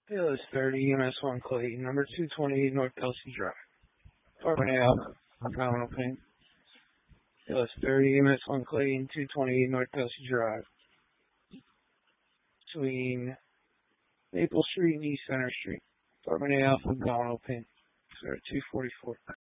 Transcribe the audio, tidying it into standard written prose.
PLS 30, MS1 Clayton, number 228 North Kelsey Drive. Department A, abdominal pain. PLS 30, MS1 Clayton, 228 North Kelsey Drive. Between Maple Street and East Center Street. Department A, abdominal pain. Sir, 244.